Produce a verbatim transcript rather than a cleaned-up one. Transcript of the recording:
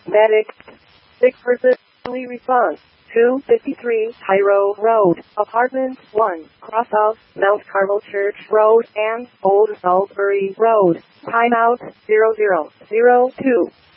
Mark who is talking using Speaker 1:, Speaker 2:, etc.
Speaker 1: Medic. six percent response. two fifty-three Tyro Road, Apartment one, Crosshouse, Mount Carmel Church Road, and Old Salisbury Road. Timeout zero zero zero two.